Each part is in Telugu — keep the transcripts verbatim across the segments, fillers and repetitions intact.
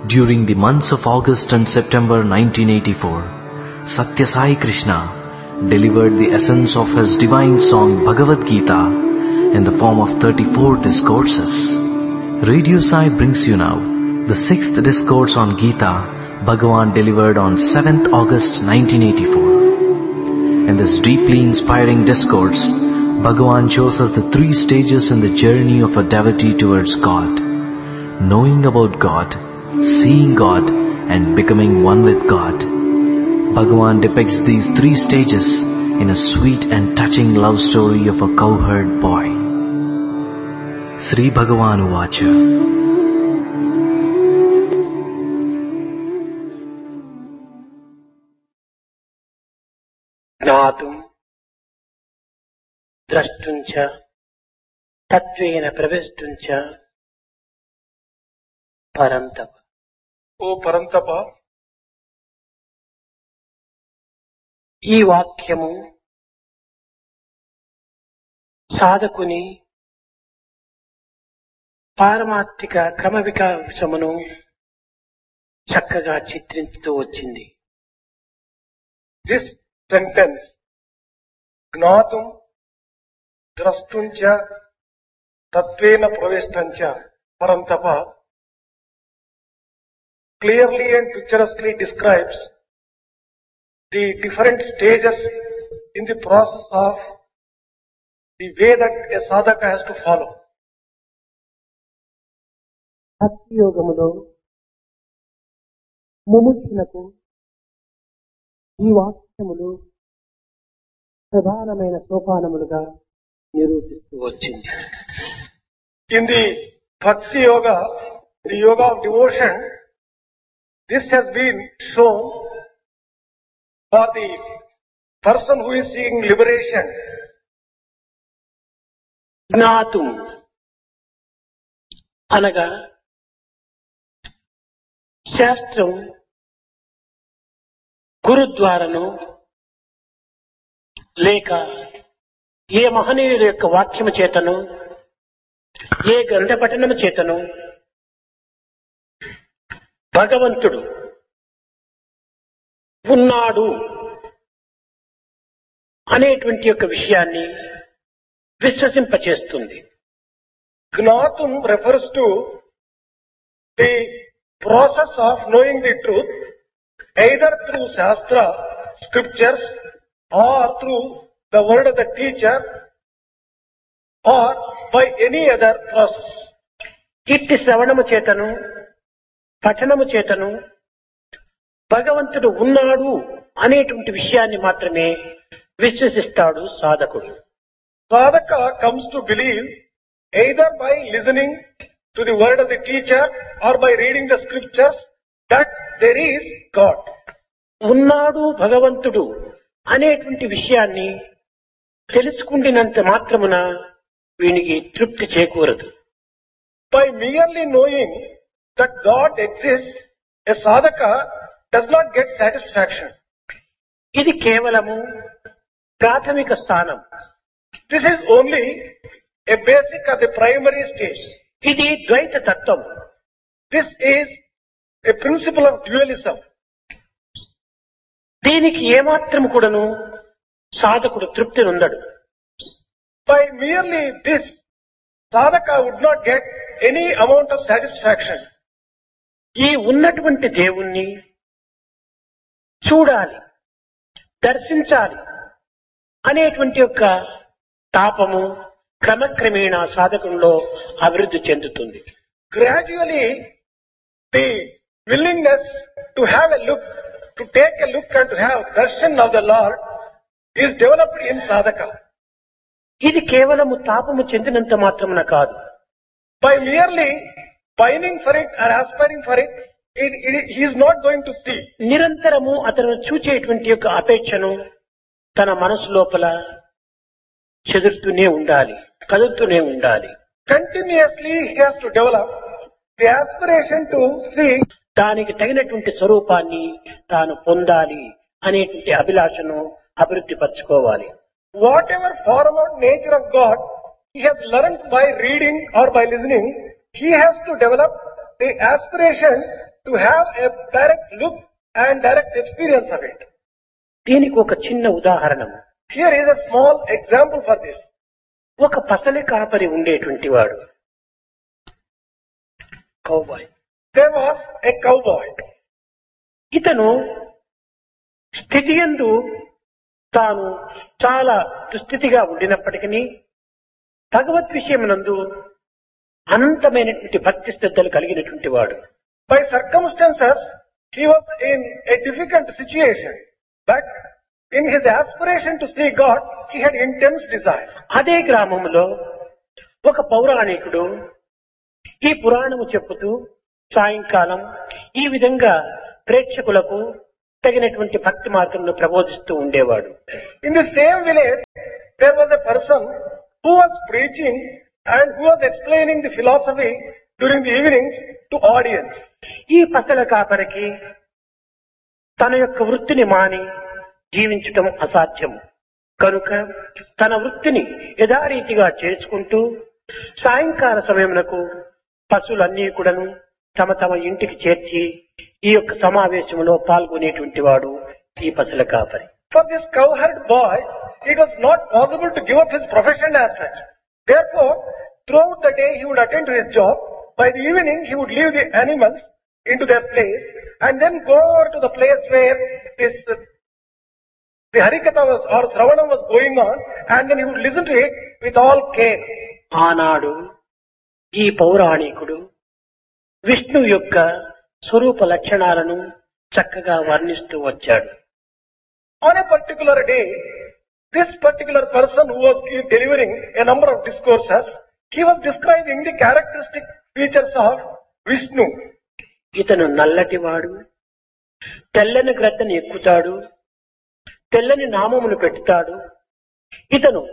During the months of August and September nineteen eighty-four, Satya Sai Krishna delivered the essence of his divine song Bhagavad Gita in the form of thirty-four discourses. Radio Sai brings you now the sixth discourse on Gita Bhagavan delivered on seventh August nineteen eighty-four. In this deeply inspiring discourse, Bhagavan shows us the three stages in the journey of a devotee towards God: knowing about God, seeing God, and becoming one with God. Bhagavan depicts these three stages in a sweet and touching love story of a cowherd boy. Sri Bhagavan Uvacha. ज्ञातुं द्रष्टुं च तत्त्वेन प्रवेष्टुं च परन्तप. ఓ పరంతప, ఈ వాక్యము సాధకుని పారమార్థిక క్రమ వికాసమును చక్కగా చిత్రించుతూ వచ్చింది. దిస్ సెంటెన్స్ జ్ఞాతుం ద్రష్టుం చ తత్వేన ప్రవేష్టం చ పరంతప clearly and picturesquely describes the different stages in the process of the way that a sadhaka has to follow. భక్తి యోగములో ముముక్షులకు ఈ వాక్యములు ప్రధానమైన సోపానములుగా నిరూపిస్తూ వచ్చింది. In the bhakti yoga, the yoga of devotion, this has been shown for the person who is seeking liberation. జ్ఞాతుం అనగా శాస్త్రం గురుద్వారను లేక ఏ మహనీయుల యొక్క వాక్యము చేతను ఏ గ్రంథ పఠనము చేతను భగవంతుడు ఉన్నాడు అనేటువంటి యొక్క విషయాన్ని విశ్వసింపచేస్తుంది. Gnatum refers to the process of knowing the truth either through Shastra, scriptures, or through the word of the teacher, or by any other process. ఇట్టి శ్రవణము చేతను పఠనము చేతను భగవంతుడు ఉన్నాడు అనేటువంటి విషయాన్ని మాత్రమే విశ్వసిస్తాడు సాధకుడు. Sadhaka comes to believe either by listening to the word of the teacher or by reading the scriptures that there is God. ఉన్నాడు భగవంతుడు అనేటువంటి విషయాన్ని తెలుసుకుండినంత మాత్రమున వీనికి తృప్తి చేకూరదు. By merely knowing that God exists, a sadhaka does not get satisfaction. ఇది కేవలము ప్రాథమిక స్థానం. This is only a basic or the primary stage. ఇది ద్వైత తత్వం. This is a principle of dualism. దీనికి ఏమాత్రం కూడాను సాధకుడు తృప్తి నొందడు. By merely this, sadhaka would not get any amount of satisfaction. ఈ ఉన్నటువంటి దేవుణ్ణి చూడాలి, దర్శించాలి అనేటువంటి యొక్క తాపము క్రమక్రమేణా సాధకంలో అభివృద్ధి చెందుతుంది. Gradually, the willingness to have a look, to take a look and to have darshan of the Lord is developed in sadhaka. ఇది కేవలము తాపము చెందినంత మాత్రమున కాదు. By merely pining for it or aspiring for it, it, it, he is not going to see. నిరంతరము అతను చూచేటువంటి యొక్క అపేక్షను తన మనసు లోపల చెదురుతూనే ఉండాలి, కదులుతూనే ఉండాలి. Continuously he has to develop the aspiration to see. దానికి తగినటువంటి స్వరూపాన్ని తాను పొందాలి అనేటువంటి అభిలాషను అభివృద్ధి పరచుకోవాలి. Whatever form or nature of God he has learned by reading or by listening, he has to develop the aspiration to have a direct look and direct experience of it. దీనికి ఒక చిన్న ఉదాహరణ. Here is a small example for this. ఒక పసలి కాపరి ఉండేటువంటి వాడు, cowboy. There was a cowboy. ఇతను స్థితి యందు తాను చాలా దుస్థితిగా ఉండినప్పటికీ భగవత్ విషయమునందు అనంతమైనటువంటి భక్తి శ్రద్ధలు కలిగినటువంటి వాడు. By circumstances, he was in a difficult situation, but in his aspiration to see God, he had intense desire. అదే గ్రామంలో ఒక పౌరాణికుడు ఈ పురాణము చెప్పుతూ సాయంకాలం ఈ విధంగా ప్రేక్షకులకు తగినటువంటి భక్తి మార్గంలో ప్రబోధిస్తూ ఉండేవాడు. In the same village, there was a person who was preaching and who was explaining the philosophy during the evenings to audience. ఈ పసల కాపరికి తన యొక్క వృత్తిని మాని జీవించటం అసాధ్యం కనుక తన వృత్తిని యథారీతిగా చేసుకుంటూ సాయంకాల సమయమునకు పశువులన్నీ కూడాను తమ తమ ఇంటికి చేర్చి ఈ యొక్క సమావేశంలో పాల్గొనేటువంటి వాడు ఈ పసల కాపరి. For this cowherd boy, it was not possible to give up his profession as such. Therefore, throughout the day he would attend to his job. By the evening, he would leave the animals into their place and then go over to the place where this, uh, the Harikatha was, or Sravanam was going on, and then he would listen to it with all care. ఆనాడు ఈ పౌరాణికుడు విష్ణు యొక్క స్వరూప లక్షణాలను చక్కగా వర్ణిస్తూ వచ్చాడు. On a particular day, this particular person who was delivering a number of discourses, he was describing the characteristic features of Vishnu. ఇతను నల్లటివాడు, తెల్లని గ్రద్దను ఎక్కుతాడు, తెల్లని నామమును పెట్టుతాడు. ఇతను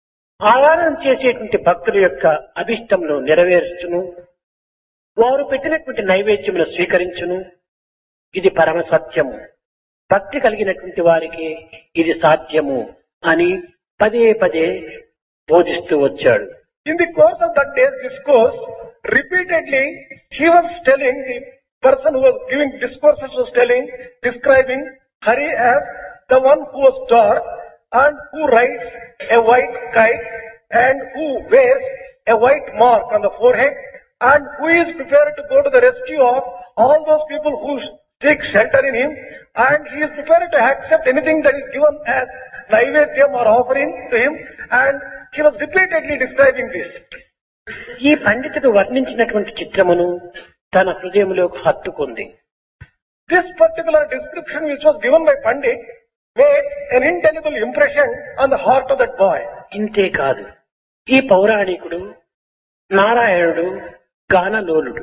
ఆరాధన చేసేటువంటి భక్తుల యొక్క అభిష్టమును నెరవేర్చును, వారు పెట్టినటువంటి నైవేద్యమును స్వీకరించును. ఇది పరమ సత్యము, భక్తి కలిగినటువంటి వారికి ఇది సాధ్యము అని పదే పదే బోధిస్తూ వచ్చాడు. In the course of that day's discourse, repeatedly he was telling, the person who was giving discourses was telling, describing Hari as the one who was dark and who rides a white kite and who wears a white mark on the forehead and who is prepared to go to the rescue of all those people who seek shelter in him, and he is prepared to accept anything that is given as naivedyam or offering to him, and he was repeatedly describing this. ఈ పండితుడు వర్ణించినటువంటి చిత్రమును తన హృదయంలోకి హత్తుకుంది. This particular description which was given by Pandit made an indelible impression on the heart of that boy. ఇంతే కాదు, ఈ పౌరాణికుడు నారాయణుడు గానలోలుడు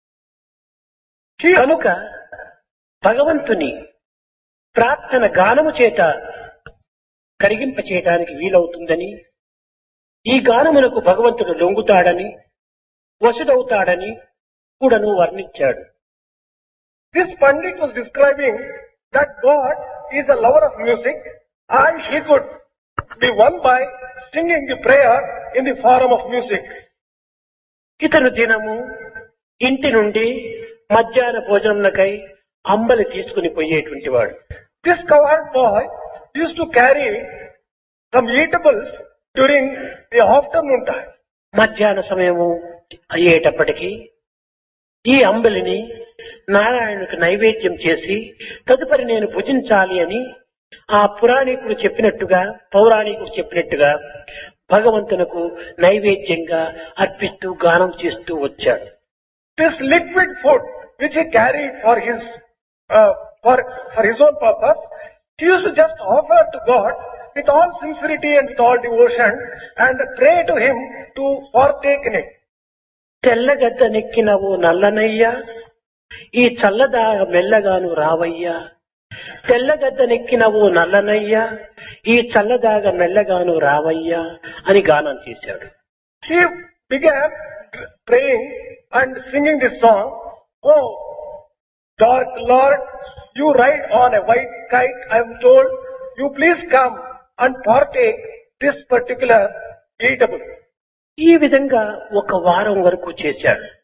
కనుక భగవంతుని ప్రార్థన గానము చేత కరిగింప చేయడానికి వీలవుతుందని, ఈ గానమునకు భగవంతుడు లొంగుతాడని, వశుడవుతాడని కూడాను వర్ణించాడు. This Pandit was describing that God is a lover of music and he could be won by singing the prayer in the form of music. ఇతను దినము ఇంటి నుండి మధ్యాహ్న భోజనమునకై అంబలి తీసుకుని పోయేటువంటి వాడు. This cowherd boy used to carry some eatables during the afternoon time. మధ్యాహ్న సమయము అయ్యేటప్పటికీ ఈ అంబలిని నారాయణునికి నైవేద్యం చేసి తదుపరి నేను భుజించాలి అని ఆ పురాణికుడు చెప్పినట్టుగా, పౌరాణికుడు చెప్పినట్టుగా భగవంతునకు నైవేద్యంగా అర్పిస్తూ గానం చేస్తూ వచ్చాడు. This liquid food which he carried for his uh, for for his own purpose, he used to just offer to God with all sincerity and with all devotion and pray to him to partake in it. తెల్లగద్ద నెక్కినవు నల్లనయ్యా, ఈ చల్లదాగ మెల్లగాను రావయ్యా. తెల్లగద్ద నెక్కినవు నల్లనయ్యా, ఈ చల్లదాగ మెల్లగాను రావయ్యా అని గానం చేశాడు. He began praying and singing this song. Oh, dark Lord, you ride on a white kite, I am told. You please come and partake this particular eatable. ఈ విధంగా ఒక వారం వరకు చేశాడు.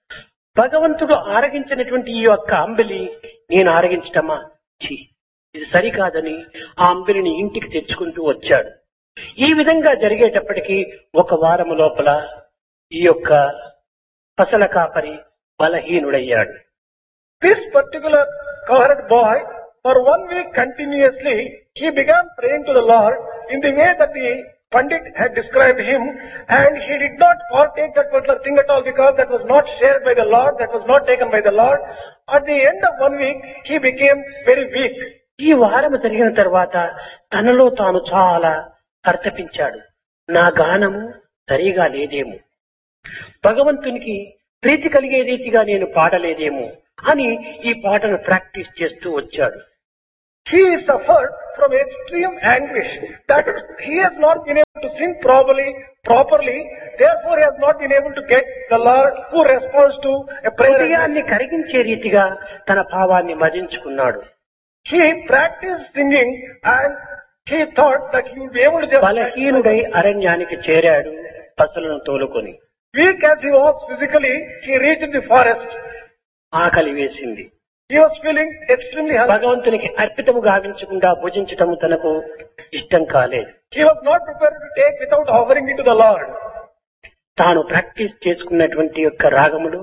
భగవంతుడు ఆరగించినటువంటి ఈ యొక్క అంబిలి నేను ఆరగించటమా, ఛీ, ఇది సరికాదని ఆ అంబిలిని ఇంటికి తెచ్చుకుంటూ వచ్చాడు. ఈ విధంగా జరిగేటప్పటికీ ఒక వారము లోపల ఈ యొక్క పసల కాపరి బలహీనుడయ్యాడు. This particular cowherd boy, for one week continuously, he began praying to the Lord in the way that the Pandit had described him, and he did not partake that particular thing at all because that was not shared by the Lord, that was not taken by the Lord. At the end of one week, he became very weak. ఈ వారం జరిగిన తర్వాత తనలో తాను చాలా అర్థపించాడు. నా గానము సరిగా లేదేమో, భగవంతునికి ప్రీతి కలిగే రీతిగా నేను పాడలేదేమో అని ఈ పాటను ప్రాక్టీస్ చేస్తూ వచ్చాడు. He suffered from extreme anguish that he has not been able to sing properly, properly. Therefore, he has not been able to get the Lord who responds to a prayer. హృదయాన్ని కరిగించే రీతిగా తన భావాన్ని మదించుకున్నాడు. He practiced singing and he thought that he would be able to just... బలహీనుడై అరణ్యానికి చేరాడు పశువులను తోలుకొని. Weak as he was physically, he reached the forest. ఆకలి వేసింది. He was feeling extremely hungry. భగవంతునికి అర్పితము గావించకుండా భుజించటము తనకు ఇష్టం కాలేదు. He was not prepared to take without offering it to the Lord. తాను ప్రాక్టీస్ చేసుకున్నటువంటి యొక్క రాగములు,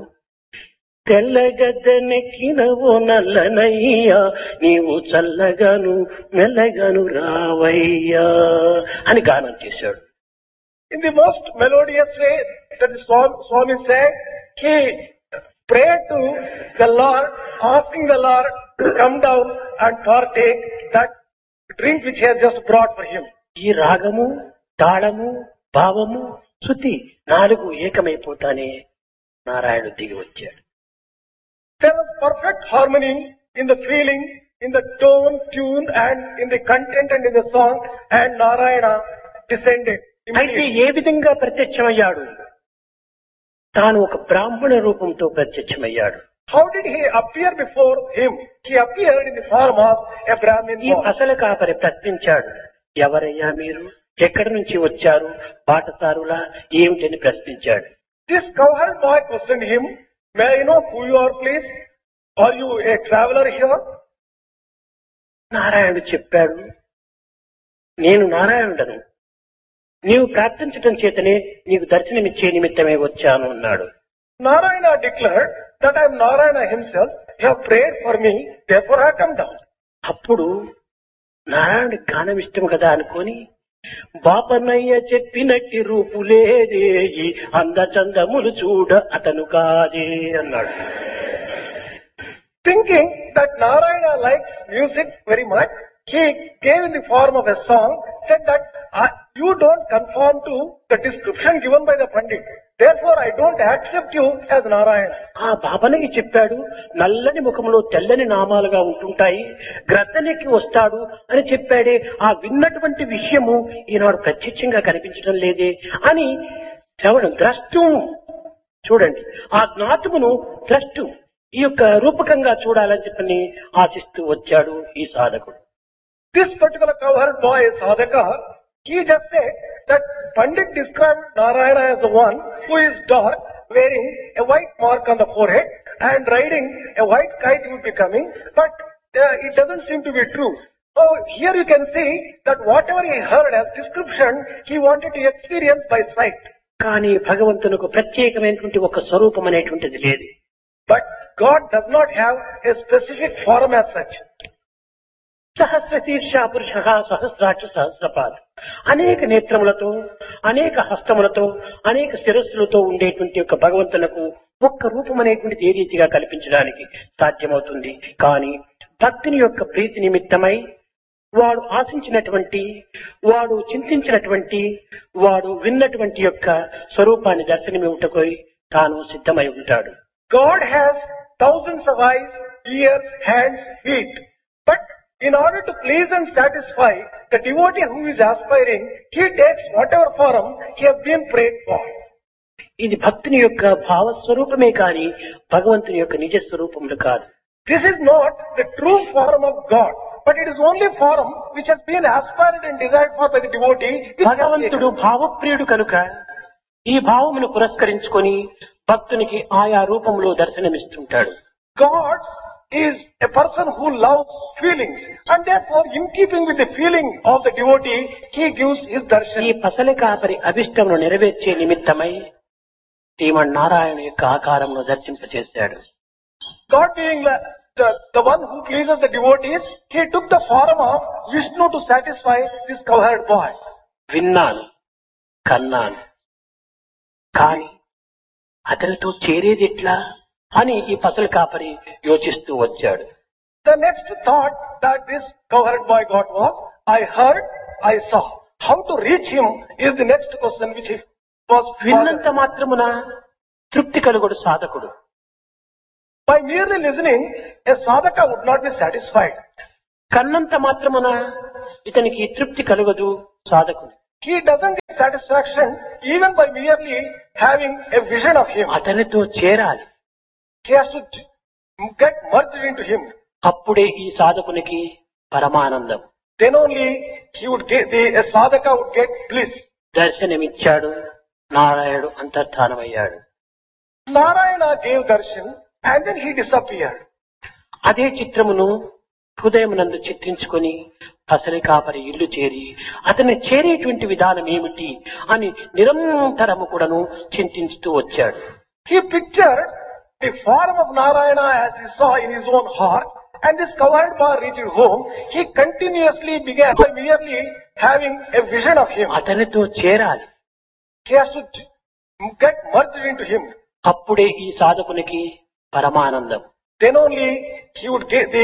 తెల్లగద్దెనెక్కినవో నల్లనయ్యా నీవు చల్లగాను మెల్లగాను రావయ్యా అని గానం చేశాడు. In the most melodious way that the Swami said, he prayed to the Lord, asking the Lord to come down and partake that drink which he has just brought for him. ఈ రాగము, తాళము, భావము, శృతి నాలుగు ఏకమైపోతానే నారాయణుడు దిగి వచ్చాడు. There was perfect harmony in the feeling, in the tone, tune, and in the content and in the song, and Narayana descended. అయితే ఏ విధంగా ప్రత్యక్షమయ్యాడు? తాను ఒక బ్రాహ్మణ రూపంతో ప్రత్యక్షమయ్యాడు. How did he appear before him? He appeared in the form of a Brahmin ఈ boy. పసల కాపరి ప్రశ్నించాడు, ఎవరయ్యా మీరు, ఎక్కడి నుంచి వచ్చారు, బాటసారులా ఏమిటని ప్రశ్నించాడు. This cowherd boy questioned him, may I know who you are, please? Are you a traveler here? నారాయణుడు చెప్పాడు, నేను నారాయణుడను, నీవు ప్రార్థించటం చేతనే నీకు దర్శనమిచ్చే నిమిత్తమే వచ్చాను అన్నాడు. Narayana declared that I am Narayana himself. You have prayed for me, therefore I have come down. అప్పుడు నారాయణుడి గానం ఇష్టం కదా అనుకొని, బాపనయ్య చెప్పినట్టి రూపులేదే ఈ అందచందములు చూడ అతను కాదే అన్నాడు. Thinking that Narayana likes music very much, he gave in the form of a song, said that uh, you don't conform to the description given by the Pandit. Therefore, I don't accept you as Narayana. ఆ బాపనయ్య చెప్పాడు, నల్లని ముఖంలో తెల్లని నామాలుగా ఉంటుంటాయి, గ్రద్దనెక్కి వస్తాడు అని చెప్పాడే, ఆ విన్నటువంటి విషయము ఈనాడు ప్రత్యక్షంగా కనిపించడం లేదే అని శ్రవణం ద్రష్టు. చూడండి, ఆ జ్ఞాతమును ద్రష్టు ఈ యొక్క రూపకంగా చూడాలని చెప్పని ఆశిస్తూ వచ్చాడు ఈ సాధకుడు. This particular cowherd boy, Sadhaka, he just said that Pandit described Narayana as the one who is dark, wearing a white mark on the forehead and riding a white kite he would be coming, but uh, it doesn't seem to be true. So here you can see that whatever he heard as description, he wanted to experience by sight. కానీ భగవంతునికి ప్రత్యేకమైనటువంటి ఒక స్వరూపం అనేటువంటిది లేదు. But God does not have a specific form as such. సహస్ర శీర్ష పురుష సహస్రాక్ష సహస్రపాద, అనేక నేత్రములతో, అనేక హస్తములతో, అనేక శిరస్సులతో ఉండేటువంటి యొక్క భగవంతునకు ఒక్క రూపం అనేటువంటిది ఏ రీతిగా కల్పించడానికి సాధ్యమవుతుంది? కానీ భక్తుని యొక్క ప్రీతి నిమిత్తమై వాడు ఆశించినటువంటి, వాడు చింతించినటువంటి, వాడు విన్నటువంటి యొక్క స్వరూపాన్ని దర్శనమివ్వటకు తాను సిద్ధమై ఉంటాడు. God has thousands of eyes, ears, hands, feet. But in order to please and satisfy the devotee who is aspiring, he takes whatever form he has been prayed for. ఇది భక్తుని యొక్క భావస్వరూపమే కాని భగవంతుని యొక్క నిజ స్వరూపములు కాదు. This is not the true form of God, but it is only form which has been aspired and desired for by the devotee. భగవంతుడు భావప్రియుడు కనుక ఈ భావమును పురస్కరించుకొని భక్తునికి ఆయా రూపంలో దర్శనమిస్తుంటాడు. God is a person who loves feelings, and therefore in keeping with the feeling of the devotee, he gives his ఈ darshan. పసలి కాపరి అభిష్టమును నెరవేర్చే నిమిత్తమై శ్రీమన్నారాయణ యొక్క ఆకారంలో దర్శింపచేశాడు. God being the, the, the one who pleases the devotees, he took the form of Vishnu to satisfy this cowherd boy. విన్నాను, కన్నాను, కాని అతనితో చేరేదెట్లా అని ఈ పసలి కాపరి యోచిస్తూ వచ్చాడు. The next thought that this cowherd boy got was, I heard, I saw. How to reach him is the next question which he was విన్నంత మాత్రమున తృప్తి కలుగుడు సాధకుడు. By merely listening, a sadhaka would not be satisfied. కన్నంత మాత్రమున ఇతనికి తృప్తి కలుగదు సాధకుడు. He doesn't get satisfaction even by merely having a vision of him. అతనితో చేరాలి. He has to get merged into him. అప్పుడే ఈ సాధకునికి పరమానందం. Then only he would get, the a sadhaka would get bliss. దర్శనమిచ్చాడు, నారాయణుడు అంతర్ధానమయ్యాడు. Narayana gave darshan and then he disappeared. అదే చిత్రమును హృదయమునందు చిత్రించుకొని పసలి కాపరి ఇల్లు చేరి అతన్ని చేరేటువంటి విధానం ఏమిటి అని నిరంతరము కూడాను చింతించుతూ వచ్చాడు. He pictured the form of Narayana as he saw in his own heart, and this cowherd boy reached home. He continuously began by merely having a vision of him. అతనితో చేరాలి. He has to get merged into him. అప్పుడే ఈ సాధకునికి పరమానందం. Then only he would get the